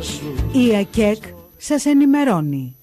Η ΑΚΕΚ σας ενημερώνει.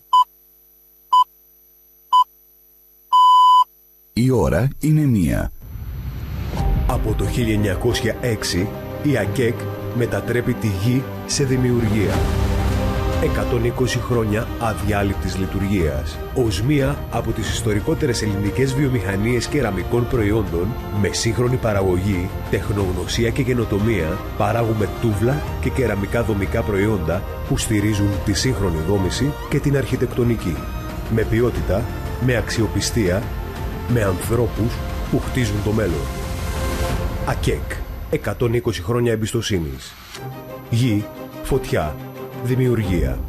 Η ώρα είναι 1. Από το 1906 η ΑΚΕΚ μετατρέπει τη γη σε δημιουργία. 120 χρόνια αδιάλειπτης λειτουργίας. Ως μία από τις ιστορικότερες ελληνικές βιομηχανίες κεραμικών προϊόντων, με σύγχρονη παραγωγή, τεχνογνωσία και καινοτομία, παράγουμε τούβλα και κεραμικά δομικά προϊόντα που στηρίζουν τη σύγχρονη δόμηση και την αρχιτεκτονική. Με ποιότητα, με αξιοπιστία, με ανθρώπους που χτίζουν το μέλλον. ΑΚΕΚ. 120 χρόνια εμπιστοσύνης. Γη, φωτιά, δημιουργία.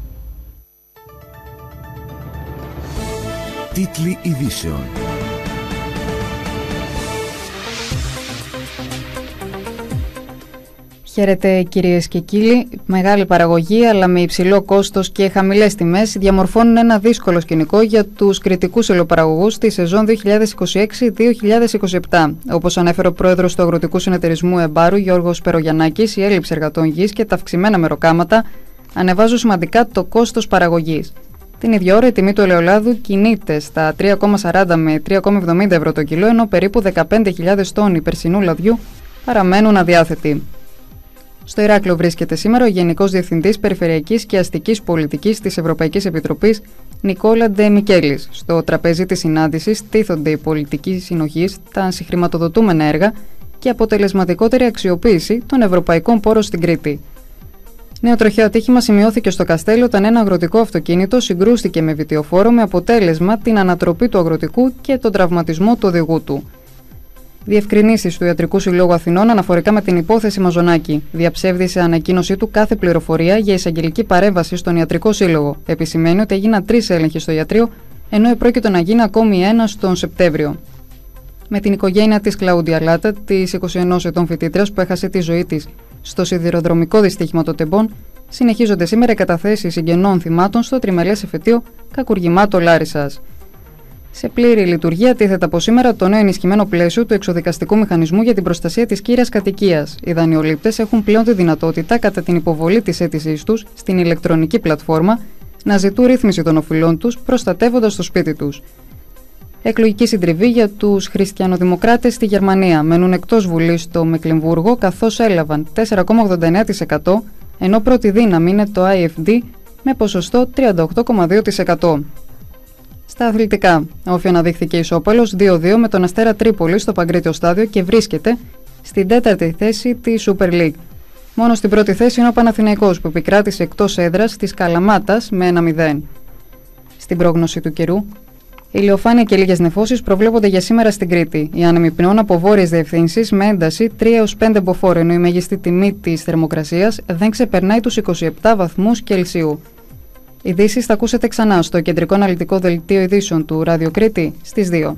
Τίτλοι ειδήσεων. Χαίρετε κυρίες και κύριοι. Μεγάλη παραγωγή αλλά με υψηλό κόστος και χαμηλές τιμές διαμορφώνουν ένα δύσκολο σκηνικό για τους κριτικούς υλοπαραγωγούς στη σεζόν 2026-2027. Όπως ανέφερε ο πρόεδρος του Αγροτικού Συνεταιρισμού Εμπάρου, Γιώργος Περογιαννάκης, η έλλειψη εργατών γης και τα αυξημένα μεροκάματα ανεβάζουν σημαντικά το κόστος παραγωγής. Την ίδια ώρα η τιμή του ελαιολάδου κινείται στα 3,40 με 3,70 ευρώ το κιλό, ενώ περίπου 15.000 τόνοι περσινού λαδιού παραμένουν αδιάθετοι. Στο Ηράκλειο βρίσκεται σήμερα ο Γενικός Διευθυντής Περιφερειακής και Αστικής Πολιτικής της Ευρωπαϊκής Επιτροπής, Νικόλα Ντε Μικέλης. Στο τραπέζι της συνάντησης τίθονται η πολιτική συνοχής, τα συγχρηματοδοτούμενα έργα και αποτελεσματικότερη αξιοποίηση των ευρωπαϊκών πόρων στην Κρήτη. Νέο τροχαίο ατύχημα σημειώθηκε στο Καστέλιο όταν ένα αγροτικό αυτοκίνητο συγκρούστηκε με βιτιοφόρο με αποτέλεσμα την ανατροπή του αγροτικού και τον τραυματισμό του οδηγού του. Διευκρινήσεις του Ιατρικού Συλλόγου Αθηνών αναφορικά με την υπόθεση Μαζονάκη. Διαψεύδησε ανακοίνωσή του κάθε πληροφορία για εισαγγελική παρέμβαση στον Ιατρικό Σύλλογο. Επισημαίνει ότι έγιναν 3 έλεγχοι στο ιατρείο, ενώ επρόκειτο να γίνει ακόμη ένα τον Σεπτέμβριο. Με την οικογένεια της Κλαούντια Λάτα, της 21 ετών φοιτήτριας που έχασε τη ζωή της στο σιδηροδρομικό δυστύχημα των Τεμπών, συνεχίζονται σήμερα οι καταθέσεις συγγενών θυμάτων στο τριμελές εφετείο Κακουργημάτο Λάρισσας. Σε πλήρη λειτουργία τίθεται από σήμερα το νέο ενισχυμένο πλαίσιο του εξοδικαστικού μηχανισμού για την προστασία της κύριας κατοικίας. Οι δανειολήπτες έχουν πλέον τη δυνατότητα, κατά την υποβολή της αίτησής τους στην ηλεκτρονική πλατφόρμα, να ζητούν ρύθμιση των οφειλών τους, προστατεύοντας το σπίτι τους. Εκλογική συντριβή για τους χριστιανοδημοκράτες στη Γερμανία. Μένουν εκτός βουλής στο Μεκλεμβούργο, καθώς έλαβαν 4,89%, ενώ πρώτη δύναμη είναι το AfD με ποσοστό 38,2%. Στα αθλητικά, ο Όφη αναδείχθηκε ισόπαλος 2-2 με τον Αστέρα Τρίπολη στο Παγκρίτιο Στάδιο και βρίσκεται στην 4η θέση της Super League. Μόνο στην πρώτη θέση είναι ο Παναθηναϊκός που επικράτησε εκτός έδρας της Καλαμάτας με 1-0. Στην πρόγνωση του καιρού, ηλιοφάνεια και λίγες νεφώσεις προβλέπονται για σήμερα στην Κρήτη. Οι άνεμοι πνέουν από βόρειες διευθύνσεις με ένταση 3-5 μποφόρ, ενώ η μέγιστη τιμή της θερμοκρασίας δεν ξεπερνάει τους 27 βαθμούς Κελσίου. Ειδήσεις θα ακούσετε ξανά στο κεντρικό αναλυτικό δελτίο ειδήσεων του Ράδιο Κρήτη στις 2.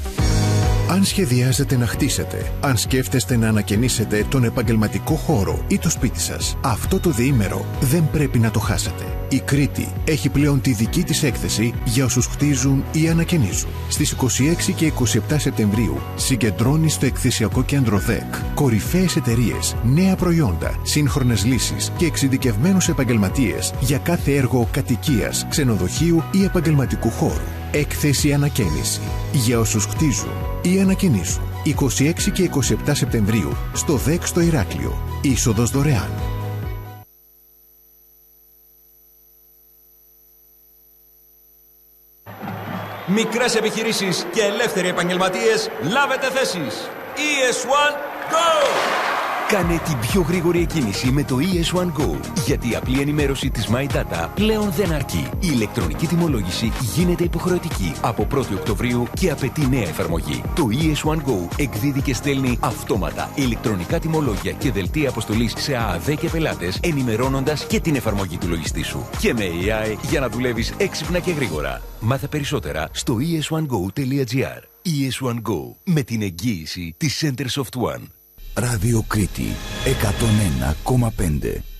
Αν σχεδιάζετε να χτίσετε, αν σκέφτεστε να ανακαινήσετε τον επαγγελματικό χώρο ή το σπίτι σας, αυτό το διήμερο δεν πρέπει να το χάσετε. Η Κρήτη έχει πλέον τη δική της έκθεση για όσους χτίζουν ή ανακαινίζουν. Στις 26 και 27 Σεπτεμβρίου συγκεντρώνει στο εκθεσιακό κέντρο ΔΕΚ κορυφαίες εταιρείες, νέα προϊόντα, σύγχρονες λύσεις και εξειδικευμένους επαγγελματίες για κάθε έργο κατοικίας, ξενοδοχείου ή επαγγελματικού χώρου. Έκθεση ανακαίνιση για όσους χτίζουν ή ανακαινίζουν. 26 και 27 Σεπτεμβρίου στο ΔΕΚ στο Ηράκλειο. Είσοδος δωρεάν. Μικρές επιχειρήσεις και ελεύθεροι επαγγελματίες, λάβετε θέσεις. ES1 Go! Κάνε την πιο γρήγορη εκκίνηση με το ES1 Go, γιατί η απλή ενημέρωση της My Data πλέον δεν αρκεί. Η ηλεκτρονική τιμολόγηση γίνεται υποχρεωτική από 1η Οκτωβρίου και απαιτεί νέα εφαρμογή. Το ES1 Go εκδίδει και στέλνει αυτόματα ηλεκτρονικά τιμολόγια και δελτία αποστολής σε ΑΑΔ και πελάτες, ενημερώνοντας και την εφαρμογή του λογιστή σου. Και με AI για να δουλεύεις έξυπνα και γρήγορα. Μάθε περισσότερα στο es1go.gr. ES1 Go, με την εγγύηση της Center Soft One. Ράδιο Κρήτη 101,5.